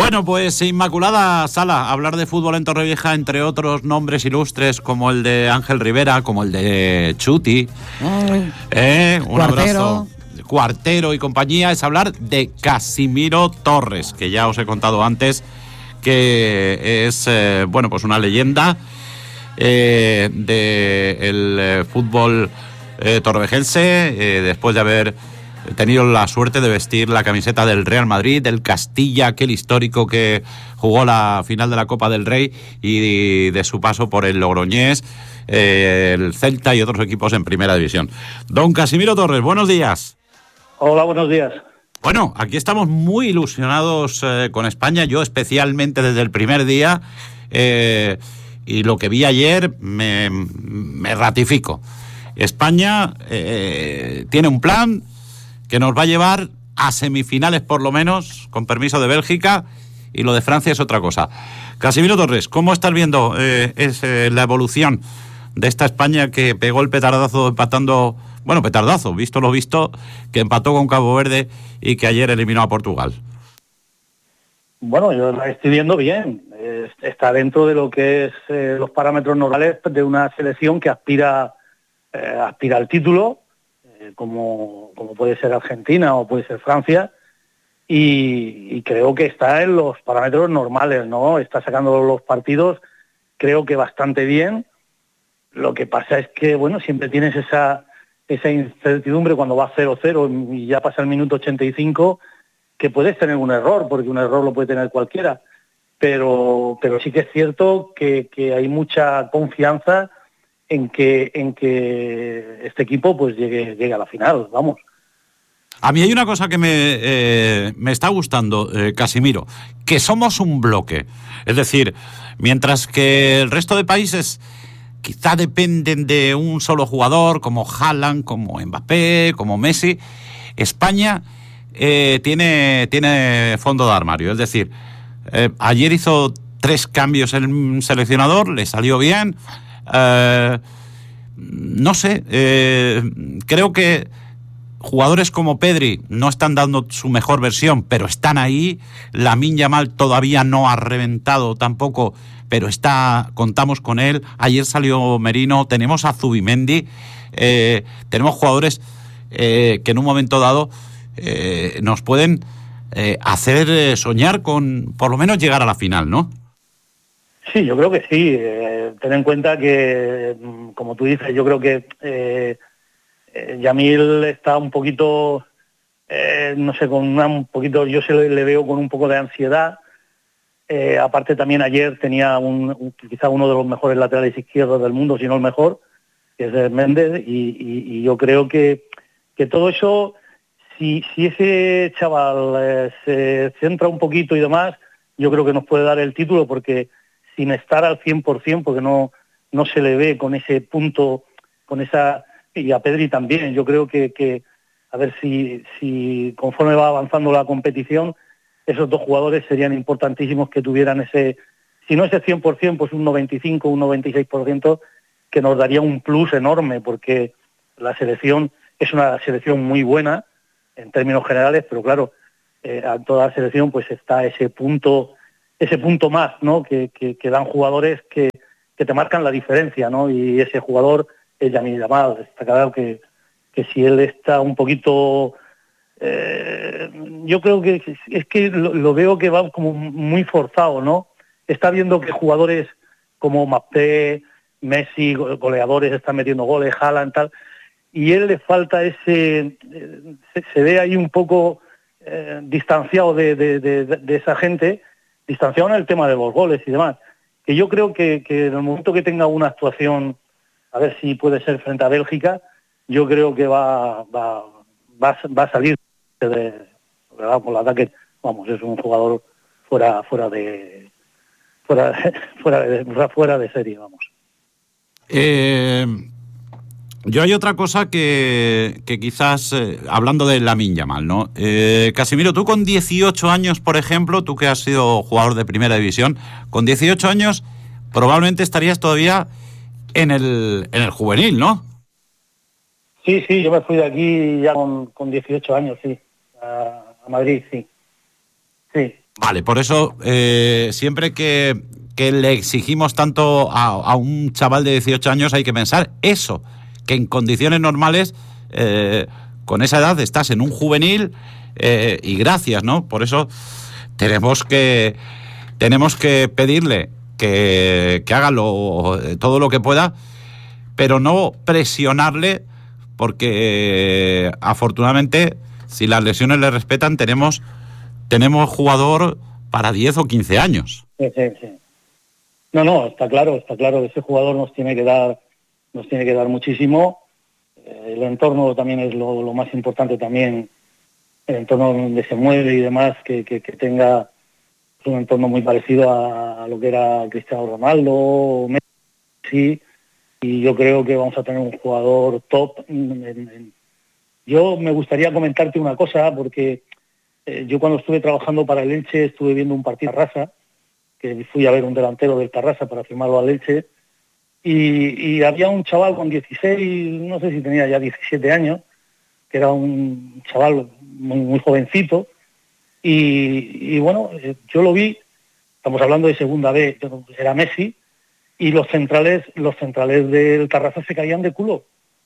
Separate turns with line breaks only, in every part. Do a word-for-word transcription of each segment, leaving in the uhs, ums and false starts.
Bueno, pues Inmaculada Sala, hablar de fútbol en Torrevieja, entre otros nombres ilustres como el de Ángel Rivera, como el de Chuti,
Ay,
eh, un
Cuartero.
abrazo, Cuartero y compañía, es hablar de Casimiro Torres, que ya os he contado antes que es, eh, bueno, pues una leyenda eh, del eh, fútbol eh, torrevejense, eh, después de haber tenido la suerte de vestir la camiseta del Real Madrid, del Castilla, aquel histórico que jugó la final de la Copa del Rey, y de su paso por el Logroñés, eh, el Celta y otros equipos en Primera División. Don Casimiro Torres, buenos días.
Hola, buenos días.
Bueno, aquí estamos muy ilusionados eh, con España, yo especialmente desde el primer día, eh, y lo que vi ayer me, me ratifico. España eh, tiene un plan que nos va a llevar a semifinales por lo menos, con permiso de Bélgica, y lo de Francia es otra cosa. Casimiro Torres, ¿cómo estás viendo eh, es, eh, la evolución de esta España que pegó el petardazo empatando, bueno, petardazo, visto lo visto, que empató con Cabo Verde y que ayer eliminó a Portugal?
Bueno, yo la estoy viendo bien. Eh, está dentro de lo que es eh, los parámetros normales de una selección que aspira, eh, aspira al título, Como, como puede ser Argentina o puede ser Francia, y, y creo que está en los parámetros normales, ¿no? Está sacando los partidos, creo que bastante bien. Lo que pasa es que, bueno, siempre tienes esa, esa incertidumbre cuando va cero cero y ya pasa el minuto ochenta y cinco, que puedes tener un error, porque un error lo puede tener cualquiera, pero, pero sí que es cierto que, que hay mucha confianza en que en que este equipo pues llegue, llegue a la final, vamos.
A mí hay una cosa que me, eh, me está gustando, eh, Casimiro, que somos un bloque. Es decir, mientras que el resto de países quizá dependen de un solo jugador, como Haaland, como Mbappé, como Messi, España eh, tiene, tiene fondo de armario. Es decir, eh, ayer hizo tres cambios el seleccionador, le salió bien. Uh, no sé, eh, creo que jugadores como Pedri no están dando su mejor versión, pero están ahí. Lamine Yamal todavía no ha reventado tampoco, pero está, contamos con él. Ayer salió Merino, tenemos a Zubimendi, eh, tenemos jugadores eh, que en un momento dado eh, nos pueden eh, hacer eh, soñar con por lo menos llegar a la final, ¿no?
Sí, yo creo que sí. Eh, ten en cuenta que, como tú dices, yo creo que eh, eh, Yamil está un poquito, eh, no sé, con una, un poquito, yo se le, le veo con un poco de ansiedad. Eh, aparte también ayer tenía un, un, quizá uno de los mejores laterales izquierdos del mundo, si no el mejor, que es Méndez, y, y, y yo creo que, que todo eso, si, si ese chaval eh, se centra un poquito y demás, yo creo que nos puede dar el título, porque sin estar al cien por ciento, porque no, no se le ve con ese punto, con esa, y a Pedri también. Yo creo que, que a ver si, si conforme va avanzando la competición, esos dos jugadores serían importantísimos que tuvieran ese, si no ese cien por ciento, pues un noventa y cinco, un noventa y seis por ciento, que nos daría un plus enorme, porque la selección es una selección muy buena en términos generales, pero claro, eh, a toda la selección pues está ese punto ese punto más, ¿no? Que, que, que dan jugadores que, que te marcan la diferencia, ¿no? Y ese jugador es Lamine Yamal. Está claro que, que si él está un poquito, eh, yo creo que es que lo, lo veo que va como muy forzado, ¿no? Está viendo que jugadores como Mbappé, Messi, goleadores, están metiendo goles, Haaland, tal, y él le falta ese, se, se ve ahí un poco eh, distanciado de, de, de, de esa gente, distanciado en el tema de los goles y demás, que yo creo que, que en el momento que tenga una actuación, a ver si puede ser frente a Bélgica, yo creo que va va, va, va a salir de, de con el ataque. Vamos, es un jugador fuera fuera de fuera fuera de, fuera de serie, vamos.
Eh, yo hay otra cosa que, que quizás, eh, hablando de Lamine Yamal, ¿no? Eh, Casimiro, tú con dieciocho años, por ejemplo, tú que has sido jugador de Primera División, con dieciocho años probablemente estarías todavía en el, en el juvenil, ¿no?
Sí, sí, yo me fui de aquí ya con, con dieciocho años, sí, a, a Madrid, sí. Sí.
Vale, por eso eh, siempre que, que le exigimos tanto a, a un chaval de dieciocho años hay que pensar eso, que en condiciones normales, eh, con esa edad estás en un juvenil eh, y gracias, ¿no? Por eso tenemos que tenemos que pedirle que, que haga lo, todo lo que pueda, pero no presionarle, porque eh, afortunadamente, si las lesiones le respetan, tenemos tenemos jugador para diez o quince años.
Sí, sí, sí. No, no, está claro, está claro que ese jugador nos tiene que dar, nos tiene que dar muchísimo. Eh, el entorno también es lo, lo más importante también, el entorno donde se mueve y demás, que, que, que tenga un entorno muy parecido a, a lo que era Cristiano Ronaldo, Messi, y yo creo que vamos a tener un jugador top. En, en... Yo me gustaría comentarte una cosa, porque eh, yo cuando estuve trabajando para el Elche estuve viendo un partido de Tarrasa, que fui a ver un delantero del Tarrasa para firmarlo al Elche, y, y había un chaval con dieciséis, no sé si tenía ya diecisiete años, que era un chaval muy, muy jovencito, y, y bueno, yo lo vi, estamos hablando de segunda B, era Messi, y los centrales, los centrales del Tarrasa se caían de culo.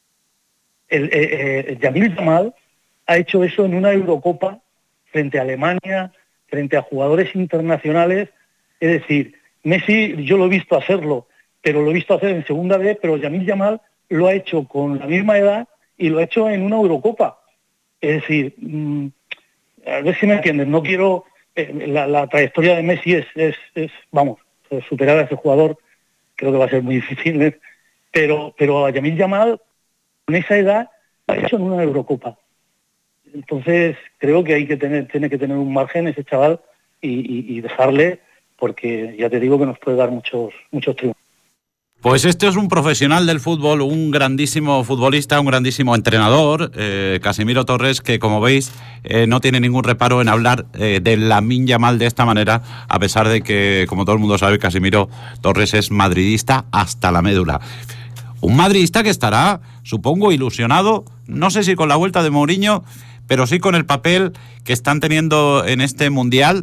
El, eh, eh, Yamil Yamal ha hecho eso en una Eurocopa frente a Alemania, frente a jugadores internacionales. Es decir, Messi yo lo he visto hacerlo, pero lo he visto hacer en segunda B, pero Yamil Yamal lo ha hecho con la misma edad y lo ha hecho en una Eurocopa. Es decir, mmm, a ver si me entienden, no quiero... Eh, la, la trayectoria de Messi es, es, es, vamos, superar a ese jugador creo que va a ser muy difícil, ¿eh? pero, pero a Yamil Yamal, con esa edad, lo ha hecho en una Eurocopa. Entonces, creo que hay que tener, tiene que tener un margen ese chaval y, y, y dejarle, porque ya te digo que nos puede dar muchos, muchos triunfos.
Pues este es un profesional del fútbol, un grandísimo futbolista, un grandísimo entrenador, eh, Casimiro Torres, que como veis eh, no tiene ningún reparo en hablar eh, de Lamine Yamal de esta manera, a pesar de que, como todo el mundo sabe, Casimiro Torres es madridista hasta la médula. Un madridista que estará, supongo, ilusionado, no sé si con la vuelta de Mourinho, pero sí con el papel que están teniendo en este Mundial.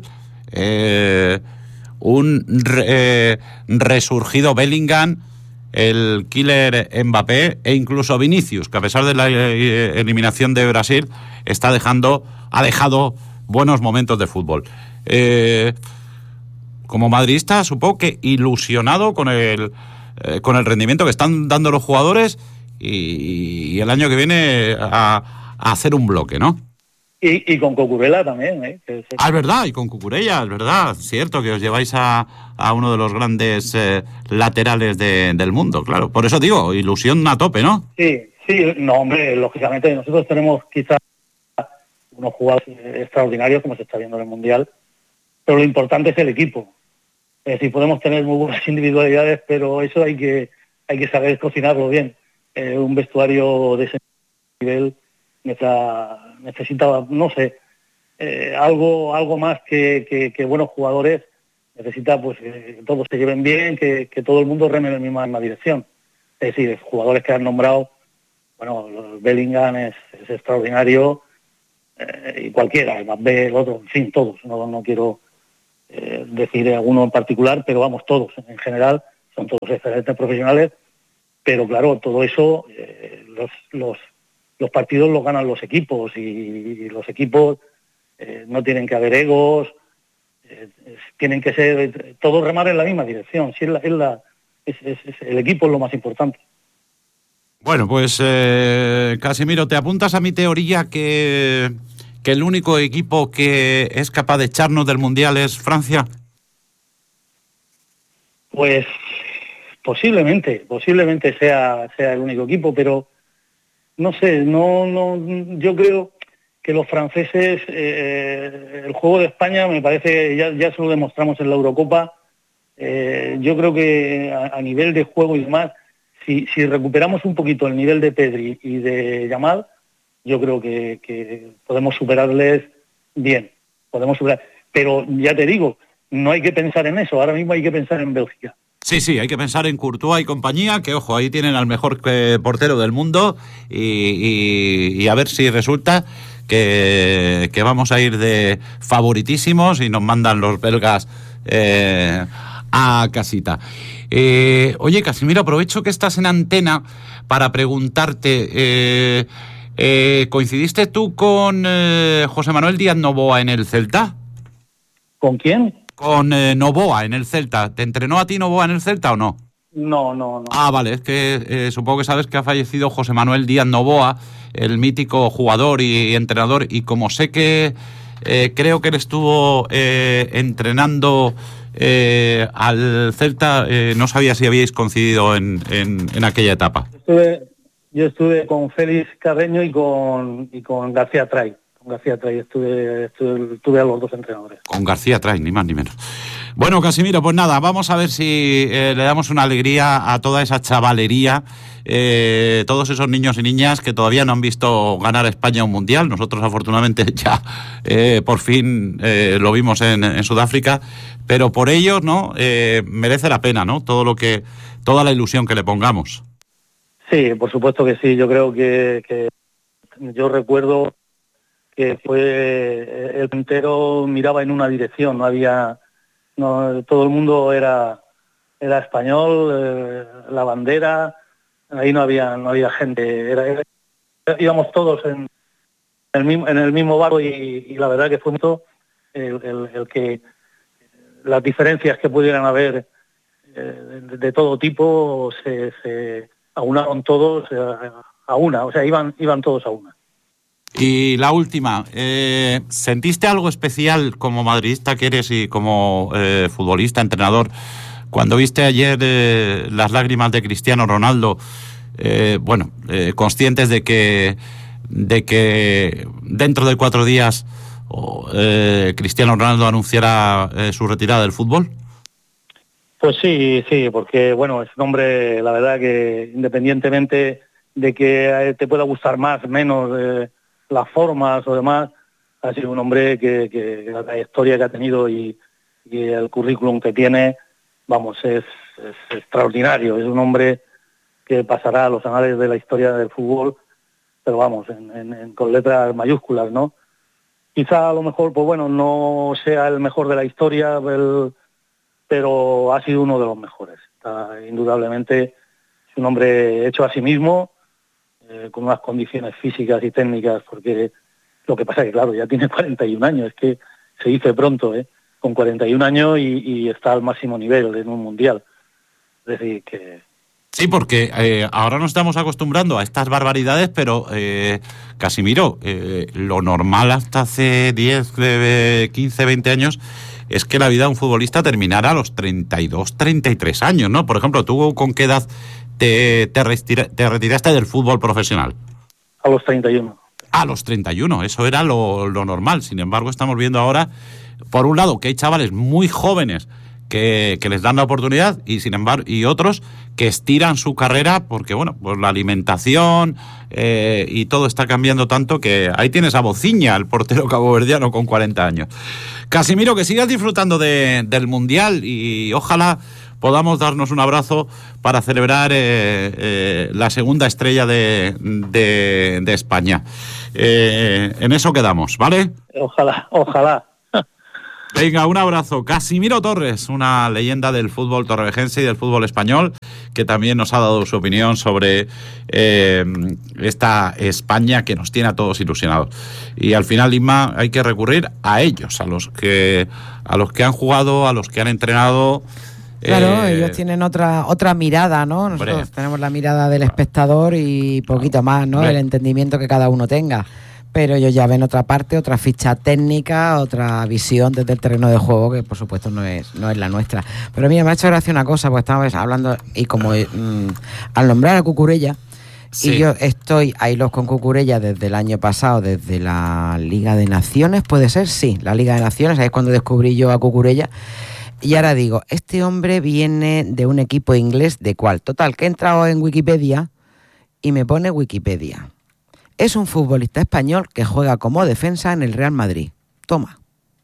Eh, un re, eh, resurgido Bellingham, el killer Mbappé e incluso Vinicius, que a pesar de la eh, eliminación de Brasil está dejando, ha dejado buenos momentos de fútbol. Eh, como madridista, supongo que ilusionado con el eh, con el rendimiento que están dando los jugadores y, y el año que viene a, a hacer un bloque, ¿no?
Y, y con Cucurella también, ¿eh? Que es...
Ah, es verdad, y con Cucurella, es verdad, cierto, que os lleváis a, a uno de los grandes eh, laterales de, del mundo, claro. Por eso digo, ilusión a tope, ¿no?
Sí, sí, no, hombre, lógicamente nosotros tenemos quizás unos jugadores extraordinarios, como se está viendo en el Mundial, pero lo importante es el equipo. Es decir, podemos tener muy buenas individualidades, pero eso hay que, hay que saber cocinarlo bien. Eh, un vestuario de ese nivel necesita, necesita no sé, eh, algo algo más que, que, que buenos jugadores. Necesita pues que todos se lleven bien, que, que todo el mundo reme en la misma, misma dirección. Es decir, jugadores que han nombrado, bueno, los Bellingham es, es extraordinario, eh, y cualquiera, el Mbappé, el otro, en fin, todos. No, no quiero eh, decir alguno en particular, pero vamos, todos, en general, son todos excelentes profesionales, pero claro, todo eso, eh, los, los los partidos los ganan los equipos y, y los equipos eh, no tienen que haber egos, eh, es, tienen que ser, todos remar en la misma dirección, si es la, es la, es, es, es, el equipo es lo más importante.
Bueno, pues eh, Casimiro, ¿te apuntas a mi teoría que, que el único equipo que es capaz de echarnos del Mundial es Francia?
Pues posiblemente, posiblemente sea, sea el único equipo, pero no sé, no, no, yo creo que los franceses, eh, el juego de España me parece, ya, ya se lo demostramos en la Eurocopa, eh, yo creo que a, a nivel de juego y demás, si, si recuperamos un poquito el nivel de Pedri y de Yamal, yo creo que, que podemos superarles bien, podemos superar, pero ya te digo, no hay que pensar en eso, ahora mismo hay que pensar en Bélgica.
Sí, sí, hay que pensar en Courtois y compañía, que ojo, ahí tienen al mejor eh, portero del mundo y, y, y a ver si resulta que, que vamos a ir de favoritísimos y nos mandan los belgas eh, a casita. Eh, oye, Casimiro, aprovecho que estás en antena para preguntarte, eh, eh, ¿coincidiste tú con eh, José Manuel Díaz Novoa en el Celta?
¿Con quién?
Con eh, Novoa en el Celta. ¿Te entrenó a ti Novoa en el Celta o no?
No, no, no.
Ah, vale, es que eh, supongo que sabes que ha fallecido José Manuel Díaz Novoa, el mítico jugador y, y entrenador, y como sé que eh, creo que él estuvo eh, entrenando eh, al Celta, eh, no sabía si habíais coincidido en, en, en aquella etapa.
Estuve, yo estuve con Félix Carreño y con, y con García Tray. Con García Tray estuve, estuve, estuve a los dos entrenadores.
Con García Tray, ni más ni menos. Bueno, Casimiro, pues nada, vamos a ver si eh, le damos una alegría a toda esa chavalería, eh, todos esos niños y niñas que todavía no han visto ganar España un mundial. Nosotros, afortunadamente, ya eh, por fin eh, lo vimos en, en Sudáfrica, pero por ellos, ¿no? Eh, merece la pena, ¿no? Todo lo que, toda la ilusión que le pongamos.
Sí, por supuesto que sí. Yo creo que, que yo recuerdo que fue el entero miraba en una dirección, no había no todo el mundo era era español, eh, la bandera, ahí no había no había gente, era, era, íbamos todos en el mismo en el mismo barco y, y la verdad que fue mucho el, el, el que las diferencias que pudieran haber eh, de, de todo tipo se, se aunaron todos eh, a una, o sea, iban iban todos a una.
Y la última, eh, ¿sentiste algo especial como madridista que eres y como eh, futbolista, entrenador, cuando viste ayer eh, las lágrimas de Cristiano Ronaldo, eh, bueno, eh, conscientes de que, de que dentro de cuatro días eh, Cristiano Ronaldo anunciará eh, su retirada del fútbol?
Pues sí, sí, porque bueno, es un hombre, la verdad que independientemente de que te pueda gustar más, menos... Eh, las formas o demás, ha sido un hombre que, que la trayectoria que ha tenido y, y el currículum que tiene, vamos, es, es extraordinario. Es un hombre que pasará a los anales de la historia del fútbol, pero vamos, en, en, en, con letras mayúsculas, ¿no? Quizá a lo mejor, pues bueno, no sea el mejor de la historia, el, pero ha sido uno de los mejores. Está, indudablemente es un hombre hecho a sí mismo, Eh, con unas condiciones físicas y técnicas, porque lo que pasa es que, claro, ya tiene cuarenta y un años, es que se dice pronto, ¿eh? Con cuarenta y un años y, y está al máximo nivel en un mundial. Es decir, que...
Sí, porque eh, ahora nos estamos acostumbrando a estas barbaridades, pero, eh, Casimiro, eh, lo normal hasta hace diez, quince, veinte años es que la vida de un futbolista terminara a los treinta y dos, treinta y tres años, ¿no? Por ejemplo, ¿tú con qué edad te, te, retira, te retiraste del fútbol profesional?
A los treinta y uno.
A los treinta y uno, eso era lo, lo normal. Sin embargo, estamos viendo ahora, por un lado, que hay chavales muy jóvenes que, que les dan la oportunidad y sin embargo y otros que estiran su carrera porque, bueno, pues la alimentación eh, y todo está cambiando tanto que ahí tienes a Bociña, el portero caboverdiano con cuarenta años. Casimiro, que sigas disfrutando de, del Mundial y ojalá podamos darnos un abrazo para celebrar eh, eh, la segunda estrella de, de, de España. Eh, en eso quedamos, ¿vale?
Ojalá, ojalá.
Venga, un abrazo. Casimiro Torres, una leyenda del fútbol torrevejense y del fútbol español, que también nos ha dado su opinión sobre eh, esta España que nos tiene a todos ilusionados. Y al final, Inma, hay que recurrir a ellos, a los que, a los que han jugado, a los que han entrenado.
Claro, eh, ellos tienen otra otra mirada, ¿no? Nosotros hombre. tenemos la mirada del espectador y poquito más, ¿no? Hombre. El entendimiento que cada uno tenga. Pero ellos ya ven otra parte, otra ficha técnica, otra visión desde el terreno de juego, que por supuesto no es no es la nuestra. Pero mira, me ha hecho gracia una cosa, porque estamos hablando, y como mmm, al nombrar a Cucurella, sí. Y yo estoy a hilos con Cucurella desde el año pasado, desde la Liga de Naciones, ¿puede ser? Sí, la Liga de Naciones, ahí es cuando descubrí yo a Cucurella. Y ahora digo, este hombre viene de un equipo inglés, ¿de cuál? Total, que he entrado en Wikipedia y me pone Wikipedia. Es un futbolista español que juega como defensa en el Real Madrid. Toma.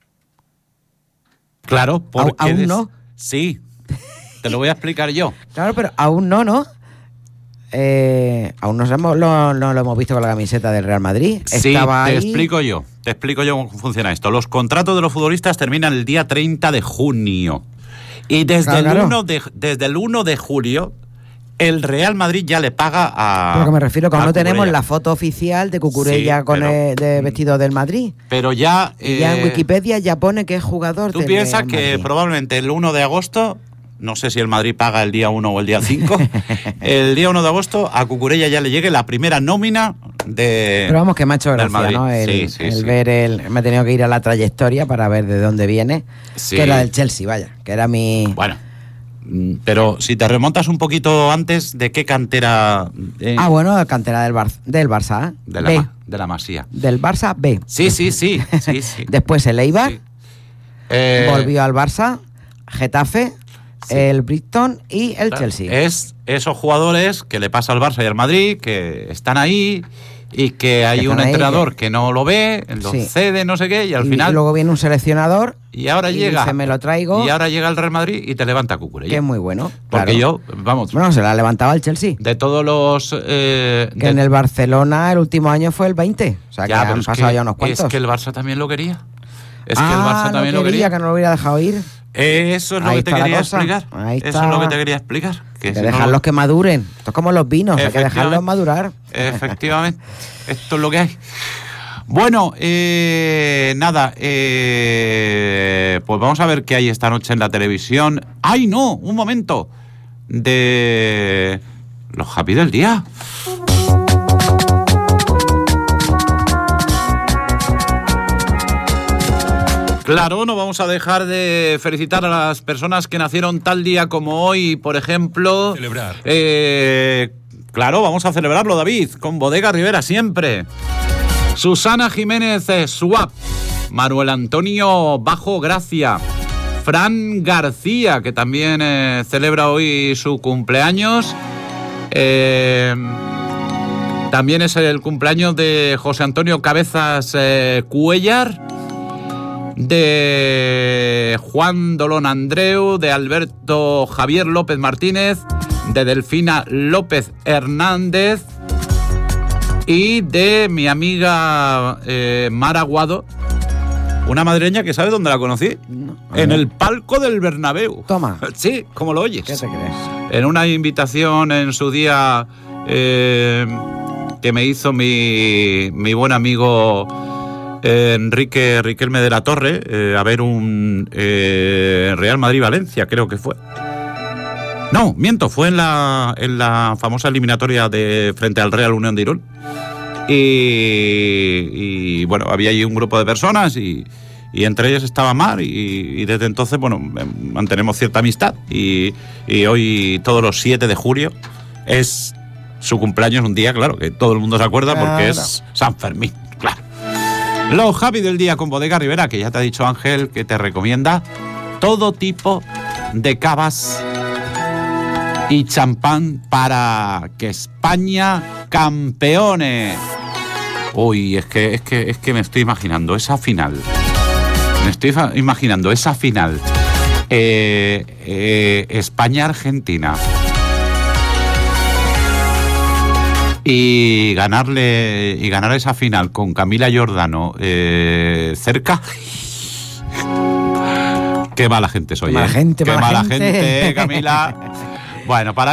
Claro, porque
¿Aún eres... no?
Sí, te lo voy a explicar yo.
Claro, pero aún no, ¿no? Eh, aún no, hemos, lo, no lo hemos visto con la camiseta del Real Madrid.
Sí,
Estaba
te
ahí...
explico yo. Te explico yo cómo funciona esto. Los contratos de los futbolistas terminan el día treinta de junio. Y desde,
claro,
el,
claro.
uno de, desde el uno de julio, el Real Madrid ya le paga a...
Pero que me refiero, que aún no tenemos
Cucurella.
la foto oficial de Cucurella
Sí,
con
pero,
el de vestido del Madrid.
Pero ya...
Y ya en
eh,
Wikipedia ya pone que es jugador
Tú
del
piensas
Real
que
Madrid.
probablemente el uno de agosto, no sé si el Madrid paga el día uno o el día cinco, el día uno de agosto a Cucurella ya le llegue la primera nómina de...
Pero vamos, que me ha hecho
del
gracia,
Madrid.
¿no? El,
Sí, sí,
el
sí.
ver el... Me he tenido que ir a la trayectoria para ver de dónde viene.
Sí.
Que era del Chelsea, vaya. Que era mi...
Bueno, mm, pero si te remontas un poquito antes, ¿de qué cantera? eh,
Ah, bueno, cantera del, Bar... del Barça. ¿eh?
de, la,
B.
ma- de la Masía.
Del Barça B.
Sí, sí, sí, sí, sí.
Después el Eibar.
Sí. Eh,
Volvió al Barça. Getafe.
Sí.
El Brighton y el
claro,
Chelsea.
Es esos jugadores que le pasa al Barça y al Madrid, que están ahí y que hay
Que
un
están ahí,
entrenador
que-
que no lo ve, lo
Sí.
cede, no sé qué, y al
y,
final...
y luego viene un seleccionador
Y ahora
y
llega...
dice, me lo traigo.
Y ahora llega el Real Madrid y te levanta Cucurella.
que es muy bueno.
Porque
claro.
yo, vamos,
Bueno, se la levantaba el Chelsea.
de todos los... eh,
Que
de-
en el Barcelona el último año fue el veinte. O sea, que
Ya, pero
han
es
pasado
que-
ya unos cuantos.
Es que el Barça también lo quería. Es
ah,
que el Barça también lo quería.
que no lo hubiera dejado ir.
Eso es lo
Ahí
que te
está la
quería
cosa.
explicar.
Ahí
Eso
está.
es lo que te quería explicar. Que
Hay que
si no
dejarlos
lo-
que maduren. Esto es como los vinos, hay que dejarlos
Efectivamente.
madurar.
Efectivamente. Esto es lo que hay. Bueno, eh, nada, eh, pues vamos a ver qué hay esta noche en la televisión. ¡Ay, no! Un momento. De los happy del día. Claro, no vamos a dejar de felicitar a las personas que nacieron tal día como hoy, por ejemplo.
Celebrar.
Eh, claro, vamos a celebrarlo, David, con Bodega Rivera siempre. Susana Jiménez eh, Suap, Manuel Antonio Bajo Gracia, Fran García, que también eh, celebra hoy su cumpleaños. Eh, también es el cumpleaños de José Antonio Cabezas eh, Cuellar, de Juan Dolón Andreu, de Alberto Javier López Martínez, de Delfina López Hernández y de mi amiga eh, Mara Guado, una madrileña que ¿sabes dónde la conocí?
No.
En el palco del Bernabéu.
Toma.
Sí, como lo oyes.
¿Qué te crees?
En una invitación en su día eh, que me hizo mi, mi buen amigo eh, Enrique Riquelme de la Torre eh, a ver un eh, Real Madrid-Valencia, creo que fue. No, miento, fue en la, en la famosa eliminatoria de frente al Real Unión de Irún. Y, y, bueno, había allí un grupo de personas y, y entre ellos estaba Mar y, y desde entonces, bueno, mantenemos cierta amistad y, y hoy, todos los siete de julio, es su cumpleaños, un día, claro, que todo el mundo se acuerda porque
Claro.
es San Fermín, claro. Los happy del día con Bodega Rivera, que ya te ha dicho Ángel que te recomienda todo tipo de cavas y champán para que España campeone. Uy, es que, es que, es que me estoy imaginando esa final. Me estoy fa- imaginando esa final. Eh, eh, España-Argentina. Y ganarle y ganar esa final con Camila Giordano eh, cerca. Qué mala gente soy.
Qué mala
¿eh?
gente,
Qué
mala
mala
gente.
gente, Camila. Bueno, para